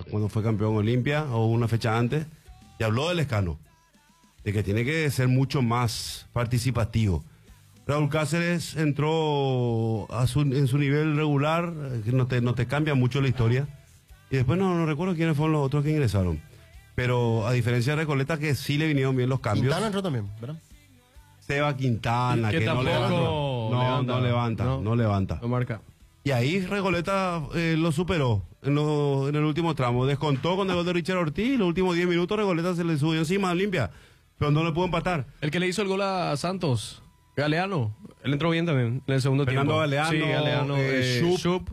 cuando fue campeón Olimpia, o una fecha antes, y habló del Lescano, de que tiene que ser mucho más participativo. Raúl Cáceres entró en su nivel regular, que no te cambia mucho la historia, y después no recuerdo quiénes fueron los otros que ingresaron. Pero a diferencia de Recoleta, que sí le vinieron bien los cambios. Quintana entró también, ¿verdad? Seba Quintana, que no levanta. No levanta. No marca. Y ahí Recoleta lo superó en el último tramo. Descontó con el gol de Richard Ortiz, y los últimos 10 minutos Recoleta se le subió encima a Olimpia, pero no le pudo empatar. El que le hizo el gol a Santos, Galeano, él entró bien también en el segundo Fernando tiempo. Galeano, sí, Galeano, Schupp,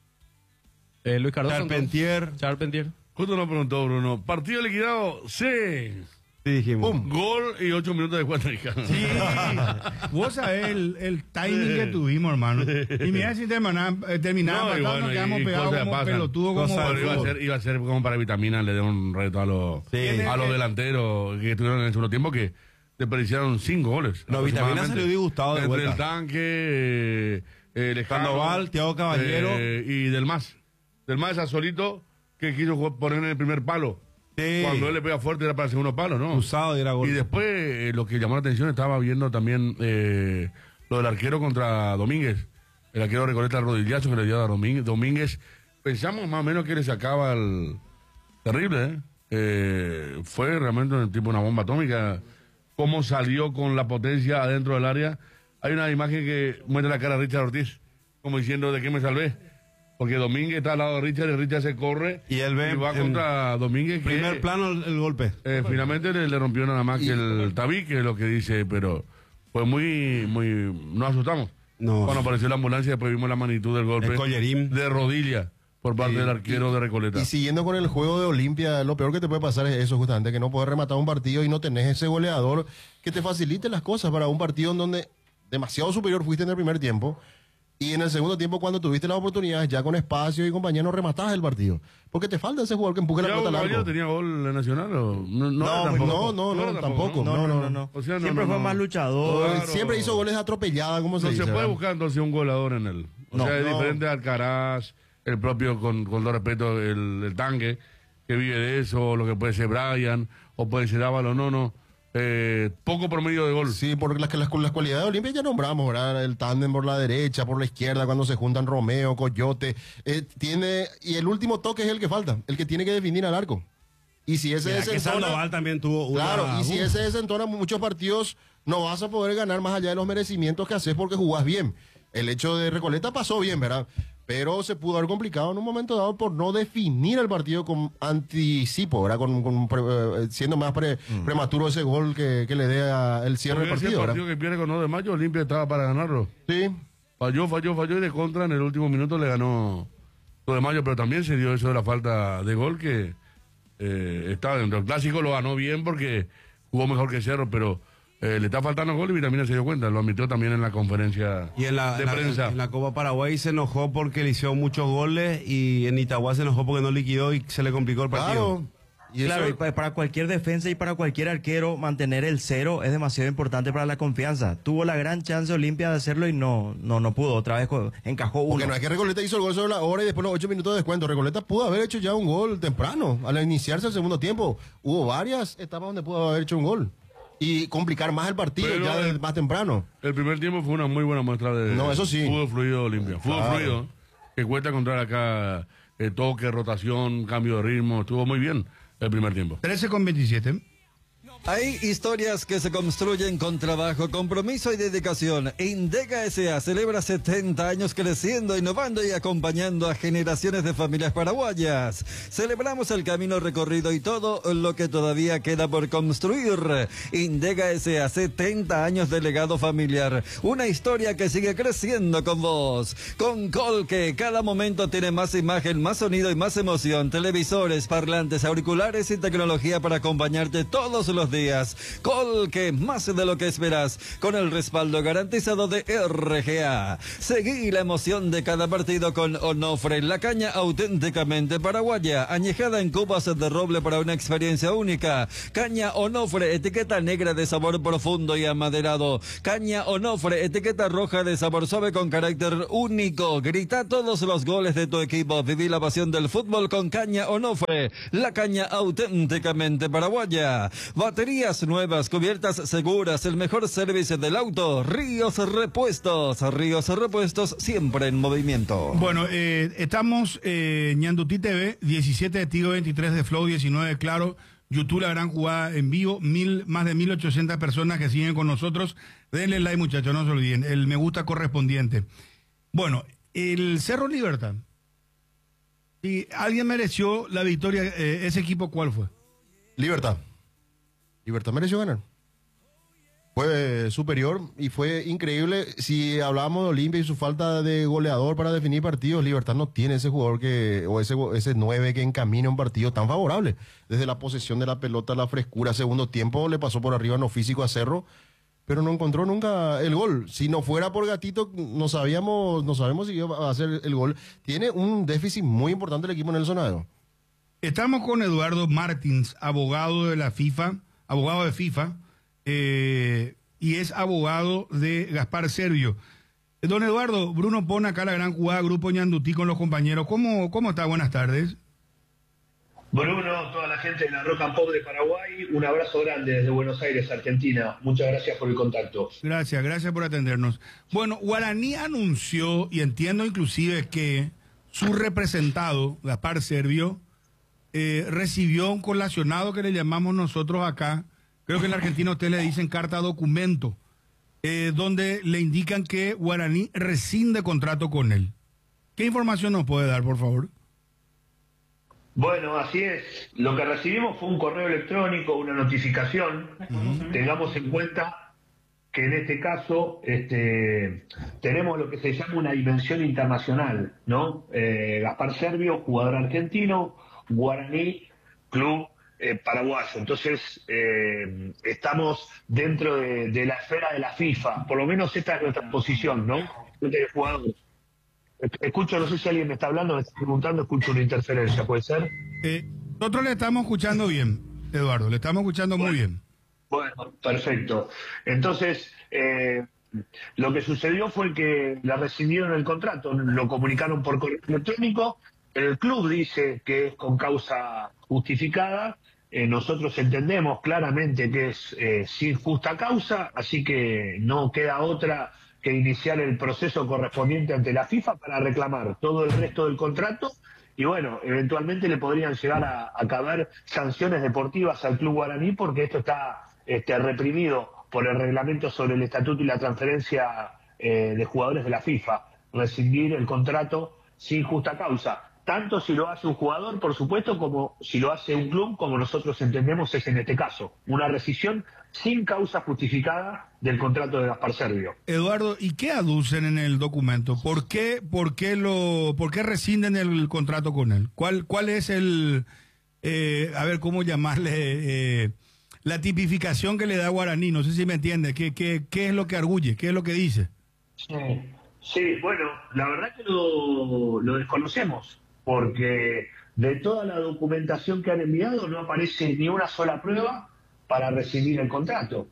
Luis Cardoso. Charpentier. Justo nos preguntó Bruno, partido liquidado, sí. Sí, dijimos. ¡Pum! Gol y 8 minutos de cuenta. Sí, vos sabés el timing que tuvimos, hermano. Y mira si terminaba empatando, nos quedamos pegados como pelotudos. Iba a ser como para Vitamina, le dio un reto a los delanteros que estuvieron en el segundo tiempo, que desperdiciaron 5 goles. No, Vitamina salió disgustado de vuelta. El Tanque, Sandoval, Thiago Caballero y Del Mas a solito, que quiso poner en el primer palo. Sí. Cuando él le pega fuerte era para el segundo palo, ¿no? Usado y era gol. Y después lo que llamó la atención, estaba viendo también lo del arquero contra Domínguez. El arquero Recoleta el rodillazo que le dio a Domínguez. Pensamos más o menos que le sacaba el... Terrible, ¿eh? Fue realmente un tipo una bomba atómica. Cómo salió con la potencia adentro del área. Hay una imagen que muestra la cara de Richard Ortiz, como diciendo, ¿de qué me salvé? Porque Domínguez está al lado de Richard y Richard se corre y él va contra Domínguez. Primer plano el golpe. Finalmente le rompió nada más que el tabique, es lo que dice, pero fue muy... Nos asustamos. No. Cuando apareció la ambulancia, después vimos la magnitud del golpe. El collerín. De rodilla por parte del arquero de Recoleta. Y siguiendo con el juego de Olimpia, lo peor que te puede pasar es eso justamente, que no puedes rematar un partido y no tenés ese goleador que te facilite las cosas para un partido en donde demasiado superior fuiste en el primer tiempo. Y en el segundo tiempo, cuando tuviste las oportunidades, ya con espacio y compañía, no rematás el partido. Porque te falta ese jugador que empuje la pelota al arco. ¿Tenía gol en Nacional o no? Tampoco. No. O sea, siempre fue más luchador. Claro. Siempre hizo goles atropelladas, como se dice. No se puede buscar entonces un goleador en él. O sea, es diferente a Alcaraz, el propio, con todo respeto, el Tanque, que vive de eso, lo que puede ser Brian, o puede ser Ávalo, no. Poco promedio de gol. Sí, porque las cualidades de Olimpia ya nombramos, ¿verdad? El tándem por la derecha, por la izquierda, cuando se juntan Romeo, Coyote. Y el último toque es el que falta, el que tiene que definir al arco. Y si ese desentona... Sandoval también tuvo una... Claro, y si ese desentona muchos partidos, no vas a poder ganar más allá de los merecimientos que haces porque jugás bien. El hecho de Recoleta pasó bien, ¿verdad? Pero se pudo haber complicado en un momento dado por no definir el partido con anticipo, ¿verdad? Siendo más prematuro ese gol que le dé el cierre del partido, ese ¿verdad? partido que pierde con 9 de mayo, Olimpia estaba para ganarlo. Sí. Falló y de contra en el último minuto le ganó 9 de mayo, pero también se dio eso de la falta de gol que estaba dentro. El clásico lo ganó bien porque jugó mejor que Cerro, pero... le está faltando gol y Vitamina se dio cuenta, lo admitió también en la conferencia de prensa. En la Copa Paraguay se enojó porque le hicieron muchos goles y en Itagua se enojó porque no liquidó y se le complicó el partido. Claro, y para cualquier defensa y para cualquier arquero mantener el 0 es demasiado importante para la confianza. Tuvo la gran chance Olimpia de hacerlo y no pudo. Otra vez encajó uno. Porque no es que Recoleta hizo el gol sobre la hora y después los 8 minutos de descuento. Recoleta pudo haber hecho ya un gol temprano al iniciarse el segundo tiempo. Hubo varias etapas donde pudo haber hecho un gol y complicar más el partido. Pero ya más temprano. El primer tiempo fue una muy buena muestra de eso sí. Fútbol fluido Olimpia. Fútbol fluido, que cuesta encontrar acá toque, rotación, cambio de ritmo. Estuvo muy bien el primer tiempo. 13:27. Hay historias que se construyen con trabajo, compromiso y dedicación. Indega S.A. celebra 70 años creciendo, innovando y acompañando a generaciones de familias paraguayas. Celebramos el camino recorrido y todo lo que todavía queda por construir. Indega S.A. 70 años de legado familiar. Una historia que sigue creciendo con vos. Con Colque, cada momento tiene más imagen, más sonido y más emoción. Televisores, parlantes, auriculares y tecnología para acompañarte todos los los días. Colque, más de lo que esperas, con el respaldo garantizado de RGA. Seguí la emoción de cada partido con Onofre, la caña auténticamente paraguaya, añejada en cubas de roble para una experiencia única. Caña Onofre, etiqueta negra de sabor profundo y amaderado. Caña Onofre, etiqueta roja de sabor suave con carácter único. Grita todos los goles de tu equipo. Viví la pasión del fútbol con Caña Onofre, la caña auténticamente paraguaya. Baterías nuevas, cubiertas seguras, el mejor servicio del auto. Ríos Repuestos, siempre en movimiento. Bueno, estamos Ñandutí TV, 17 de Tigo, 23 de Flow, 19 de Claro, YouTube, la gran jugada en vivo, más de 1.800 personas que siguen con nosotros. Denle like, muchachos, no se olviden, el me gusta correspondiente. Bueno, el Cerro Libertad. Si alguien mereció la victoria, ese equipo, ¿cuál fue? Libertad. Libertad mereció ganar. Fue superior y fue increíble. Si hablábamos de Olimpia y su falta de goleador para definir partidos, Libertad no tiene ese jugador ese 9 que encamina un partido tan favorable. Desde la posesión de la pelota, la frescura, segundo tiempo le pasó por arriba en lo físico a Cerro, pero no encontró nunca el gol. Si no fuera por Gatito, no sabemos si iba a hacer el gol. Tiene un déficit muy importante el equipo Nelson Aedo. Estamos con Eduardo Martins, abogado de la FIFA, abogado de FIFA, y es abogado de Gaspar Servio. Don Eduardo, Bruno pone acá la gran jugada, Grupo Ñandutí con los compañeros. ¿Cómo está? Buenas tardes. Bruno, toda la gente de la Rock and Pop de Paraguay, un abrazo grande desde Buenos Aires, Argentina. Muchas gracias por el contacto. Gracias por atendernos. Bueno, Guaraní anunció, y entiendo inclusive que su representado, Gaspar Servio, recibió un colacionado que le llamamos nosotros acá, creo que en la Argentina ustedes le dicen carta documento, donde le indican que Guaraní rescinde contrato con él. ¿Qué información nos puede dar, por favor? Bueno, así es. Lo que recibimos fue un correo electrónico, una notificación. Tengamos en cuenta que en este caso tenemos lo que se llama una dimensión internacional, ¿no? Gaspar Servio, jugador argentino, Guaraní, club paraguayo. Entonces, estamos dentro de la esfera de la FIFA. Por lo menos esta es nuestra posición, ¿no? De jugador. Escucho, no sé si alguien me está hablando, me está preguntando, escucho una interferencia, ¿puede ser? Nosotros le estamos escuchando bien, Eduardo, le estamos escuchando muy bien. Bueno, perfecto. Entonces, lo que sucedió fue que le rescindieron el contrato, lo comunicaron por correo electrónico, el club dice que es con causa justificada, nosotros entendemos claramente que es sin justa causa, así que no queda otra que iniciar el proceso correspondiente ante la FIFA para reclamar todo el resto del contrato y bueno, eventualmente le podrían llegar a caber sanciones deportivas al Club Guaraní porque esto está reprimido por el reglamento sobre el estatuto y la transferencia de jugadores de la FIFA, rescindir el contrato sin justa causa. Tanto si lo hace un jugador, por supuesto, como si lo hace un club, como nosotros entendemos es en este caso, una rescisión sin causa justificada del contrato de Gaspar Servio. Eduardo, ¿y qué aducen en el documento? ¿Por qué rescinden el contrato con él? ¿Cuál es el, a ver, cómo llamarle, la tipificación que le da Guaraní? No sé si me entiende. ¿Qué es lo que arguye? ¿Qué es lo que dice? Sí, bueno, la verdad que lo desconocemos, porque de toda la documentación que han enviado no aparece ni una sola prueba para rescindir el contrato.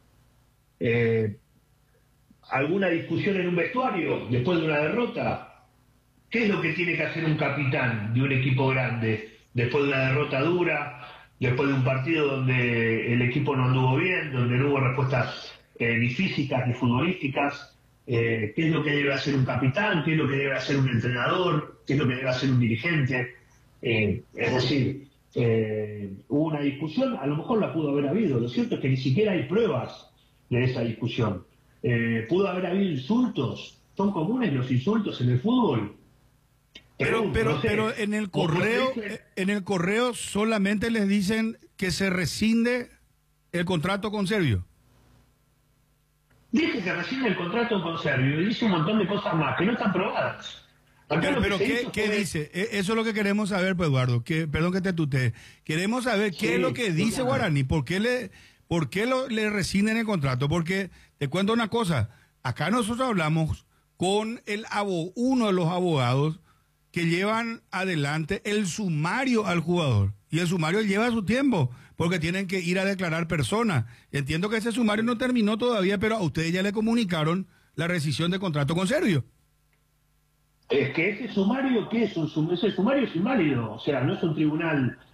¿Alguna discusión en un vestuario después de una derrota? ¿Qué es lo que tiene que hacer un capitán de un equipo grande después de una derrota dura, después de un partido donde el equipo no anduvo bien, donde no hubo respuestas ni físicas ni futbolísticas? ¿Qué es lo que debe hacer un capitán? ¿Qué es lo que debe hacer un entrenador? ¿Qué es lo que debe hacer un dirigente? Es decir, hubo una discusión, a lo mejor la pudo haber habido, lo cierto es que ni siquiera hay pruebas de esa discusión. ¿Pudo haber habido insultos? ¿Son comunes los insultos en el fútbol? Pero en el correo solamente les dicen que se rescinde el contrato con Servio. Dice que rescinde el contrato con Servio y dice un montón de cosas más que no están probadas. Pero ¿qué dice? Eso es lo que queremos saber, pues, Eduardo. Perdón que te tutee. Queremos saber qué es lo que dice Guaraní. ¿Por qué ¿Por qué le rescinden el contrato? Porque te cuento una cosa, acá nosotros hablamos con uno de los abogados que llevan adelante el sumario al jugador. Y el sumario lleva su tiempo, porque tienen que ir a declarar personas. Entiendo que ese sumario no terminó todavía, pero a ustedes ya le comunicaron la rescisión de contrato con Servio. Es que ese sumario, ¿qué es? Ese sumario es inválido, o sea, no es un tribunal